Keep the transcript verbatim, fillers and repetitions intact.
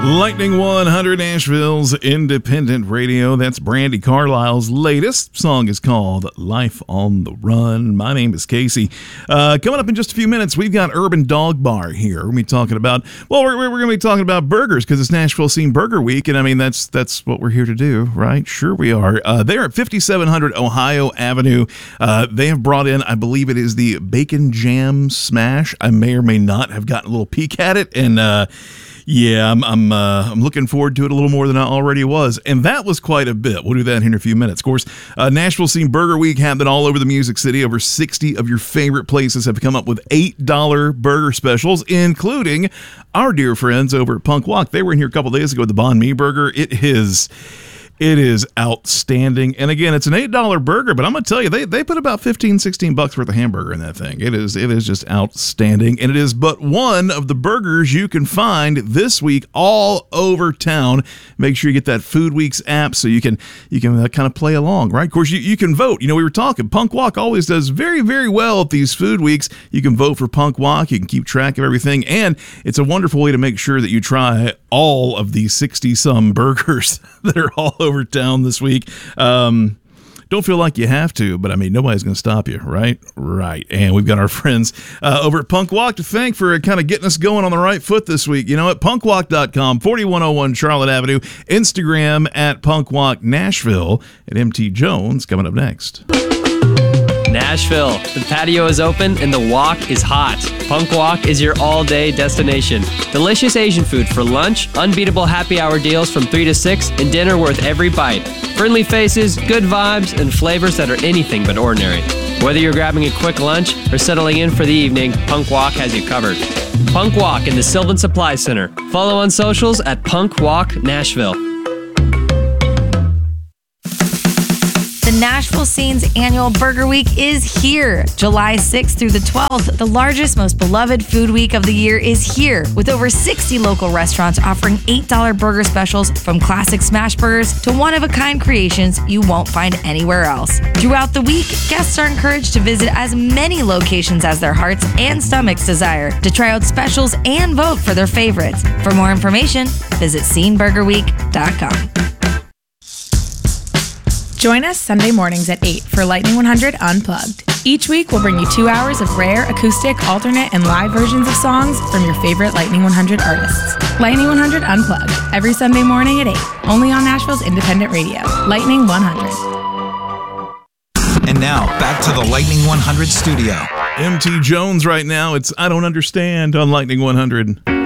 Lightning one hundred, Nashville's independent radio. That's Brandy Carlisle's latest song is called Life on the Run. My name is Casey. Uh, coming up in just a few minutes, we've got Urban Dog Bar here. We're going to be talking about, well, we're, we're going to be talking about burgers because it's Nashville Scene Burger Week. And I mean, that's that's what we're here to do, right? Sure we are. Uh, they're at fifty-seven hundred Ohio Avenue. Uh, they have brought in, I believe it is the Bacon Jam Smash. I may or may not have gotten a little peek at it. And, uh, Yeah, I'm I'm uh, I'm looking forward to it a little more than I already was, and that was quite a bit. We'll do that here in a few minutes. Of course, uh, Nashville Scene Burger Week happening all over the Music City. Over sixty of your favorite places have come up with eight dollar burger specials, including our dear friends over at Punk Walk. They were in here a couple days ago with the Banh Mi burger. It is... It is outstanding. And again, it's an eight dollar burger, but I'm going to tell you, they, they put about fifteen, sixteen bucks worth of hamburger in that thing. It is it is just outstanding. And it is but one of the burgers you can find this week all over town. Make sure you get that Food Weeks app so you can you can uh, kind of play along, right? Of course, you, you can vote. You know, we were talking, Punk Walk always does very, very well at these Food Weeks. You can vote for Punk Walk. You can keep track of everything. And it's a wonderful way to make sure that you try all of these sixty-some burgers that are all over over town this week. Um, don't feel like you have to, but I mean, nobody's going to stop you, right? Right. And we've got our friends uh, over at Punk Walk to thank for kind of getting us going on the right foot this week. You know, at punk walk dot com, forty-one oh one Charlotte Avenue, Instagram at Punk Walk Nashville, and M T Jones coming up next. Nashville. The patio is open and the walk is hot. Punk Walk is your all-day destination. Delicious Asian food for lunch, unbeatable happy hour deals from three to six, and dinner worth every bite. Friendly faces, good vibes, and flavors that are anything but ordinary. Whether you're grabbing a quick lunch or settling in for the evening, Punk Walk has you covered. Punk Walk in the Sylvan Supply Center. Follow on socials at Punk Walk Nashville. The Nashville Scene's annual Burger Week is here. July sixth through the twelfth, the largest, most beloved food week of the year is here, with over sixty local restaurants offering eight dollar burger specials, from classic smash burgers to one-of-a-kind creations you won't find anywhere else. Throughout the week, guests are encouraged to visit as many locations as their hearts and stomachs desire to try out specials and vote for their favorites. For more information, visit scene burger week dot com. Join us Sunday mornings at eight for Lightning one hundred Unplugged. Each week, we'll bring you two hours of rare, acoustic, alternate, and live versions of songs from your favorite Lightning one hundred artists. Lightning one hundred Unplugged, every Sunday morning at eight, only on Nashville's independent radio, Lightning one hundred. And now, back to the Lightning one hundred studio. M T Jones right now. It's I Don't Understand on Lightning one hundred.